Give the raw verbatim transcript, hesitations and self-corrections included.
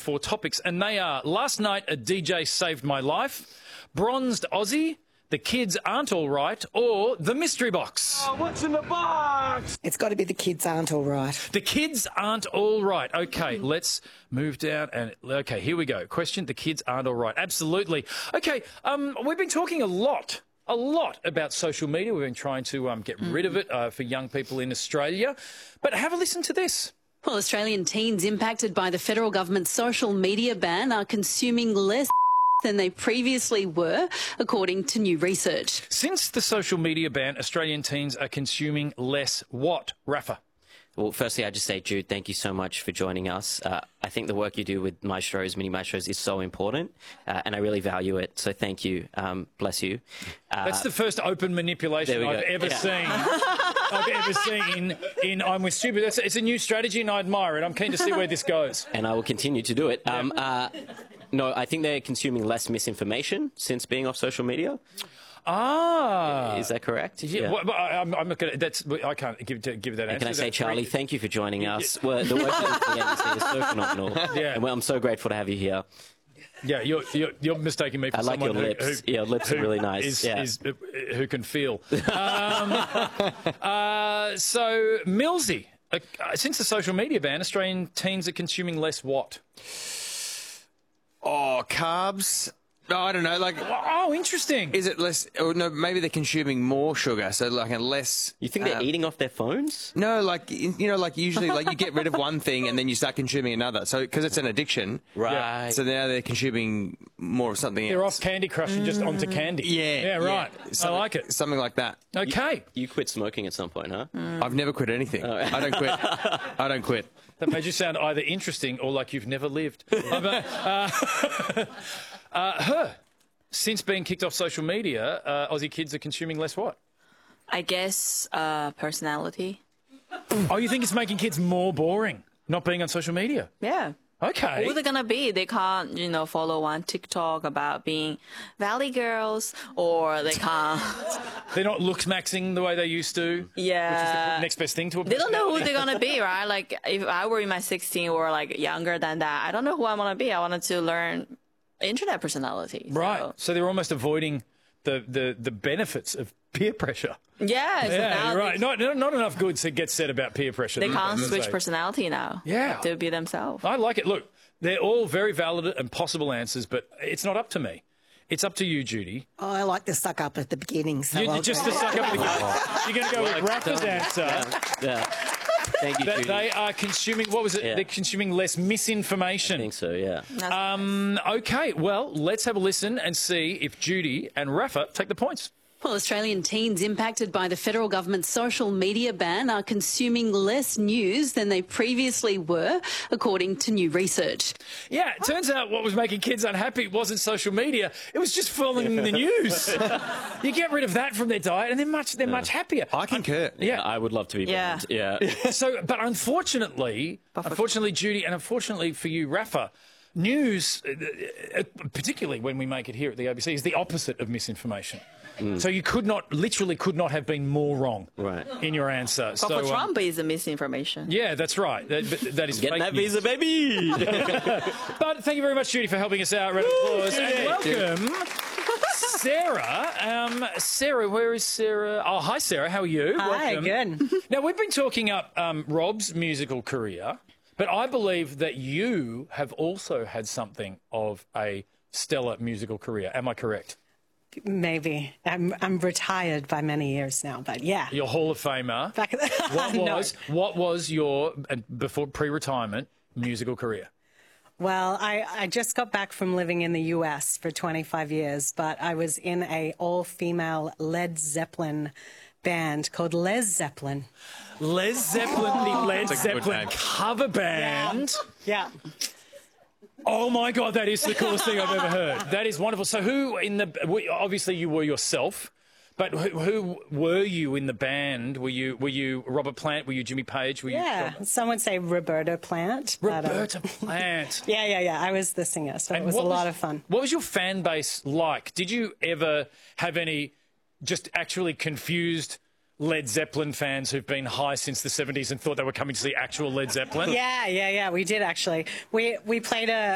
four topics, and they are: last night a D J saved my life, bronzed Aussie, the kids aren't all right, or the mystery box. Oh, what's in the box? It's got to be the kids aren't all right. The kids aren't all right. Okay, let's move down and okay, here we go. Question: the kids aren't all right. Absolutely. Okay, um, we've been talking a lot. A lot about social media. We've been trying to um, get rid of it uh, for young people in Australia. But have a listen to this. Well, Australian teens impacted by the federal government's social media ban are consuming less than they previously were, according to new research. Since the social media ban, Australian teens are consuming less what, Rafa? Well, firstly, I just say, Jude, thank you so much for joining us. Uh, I think the work you do with Maestros, Mini Maestros, is so important, uh, and I really value it. So thank you. Um, bless you. Uh, That's the first open manipulation I've go. ever yeah. seen. I've ever seen in I'm with Stupid. That's, it's a new strategy, and I admire it. I'm keen to see where this goes. And I will continue to do it. Yeah. Um, uh, no, I think they're consuming less misinformation since being off social media. Ah, is that correct? Yeah, yeah. Well, I'm, I'm not going to. That's I can't give give that answer. And can I say, Charlie, really... thank you for joining us. Well, the work that the N B C is so phenomenal. Yeah, and I'm so grateful to have you here. Yeah, you're you're, you're mistaking me for I like someone your who, lips. who, yeah, lips who are really nice. Is, yeah. is, uh, who can feel? Um, uh, so, Millsy, uh, since the social media ban, Australian teens are consuming less what? Oh, carbs. No, I don't know. Like, oh, interesting. Is it less? Or no, maybe they're consuming more sugar, so like a less. You think they're um, eating off their phones? No, like you know, like usually, like you get rid of one thing and then you start consuming another. So because it's an addiction, right? So now they're consuming more of something. They're else. off Candy Crush and just onto candy. Yeah, yeah, right. Yeah. I like it. Something like that. Okay. You, you quit smoking at some point, huh? Mm. I've never quit anything. Oh. I don't quit. I don't quit. That made you sound either interesting or like you've never lived. uh, uh, her. Since being kicked off social media, uh, Aussie kids are consuming less what? I guess uh, personality. Oh, you think it's making kids more boring, not being on social media? Yeah. Okay. Who are they going to be? They can't, you know, follow on TikTok about being Valley girls, or they can't. They're not looks maxing the way they used to. Yeah. Which is the next best thing to a They don't know who they're going to be, right? Like, if I were in my sixteen or, like, younger than that, I don't know who I want to be. I wanted to learn internet personality. Right. So, so they're almost avoiding the, the, the benefits of peer pressure. Yeah. So yeah, you're right. Not, not enough good to get said about peer pressure. They can't switch say. personality now. Yeah. To be themselves. I like it. Look, they're all very valid and possible answers, but it's not up to me. It's up to you, Judy. Oh, I like to suck up at the beginning. So you, I'll just go. to suck up at the beginning. You're going to go with Rafa's answer. Yeah. yeah. Thank you, that Judy. They are consuming, what was it? Yeah. They're consuming less misinformation. I think so, yeah. Um, okay, well, let's have a listen and see if Judy and Rafa take the points. Well, Australian teens impacted by the federal government's social media ban are consuming less news than they previously were, according to new research. Yeah, it turns out what was making kids unhappy wasn't social media, it was just following the news. You get rid of that from their diet and they're much, they're yeah. much happier. I concur. Yeah. I would love to be yeah. banned. Yeah. So, but unfortunately, unfortunately, Judy, and unfortunately for you, Rafa, news, particularly when we make it here at the A B C, is the opposite of misinformation. Mm. So you could not, literally could not have been more wrong right. in your answer. But so, for Trump, um, is a misinformation. Yeah, that's right. That, that is Getting fake that news. visa, baby! But thank you very much, Judy, for helping us out. Round of applause. And welcome, Sarah. Um, Sarah, where is Sarah? Oh, hi, Sarah. How are you? Hi, welcome. good. Now, we've been talking up um, Rob's musical career, but I believe that you have also had something of a stellar musical career. Am I correct? Maybe. I'm I'm retired by many years now, but yeah. You're Hall of Famer. Back at the, what was no. what was your uh, before pre-retirement musical career? Well, I, I just got back from living in the U S for twenty-five years, but I was in a all-female Led Zeppelin band called Les Zeppelin. Les Zeppelin, oh. the Led Zeppelin cover band. Yeah. yeah. Oh my God, that is the coolest thing I've ever heard. That is wonderful. So who in the, obviously you were yourself, but who, who were you in the band? Were you were you Robert Plant? Were you Jimmy Page? Were yeah, you some would say Roberta Plant. Roberta but, uh, Plant. yeah, yeah, yeah. I was the singer, so and it was a was, lot of fun. What was your fan base like? Did you ever have any just actually confused Led Zeppelin fans who've been high since the seventies and thought they were coming to see actual Led Zeppelin? Yeah, yeah, yeah. We did actually. We we played a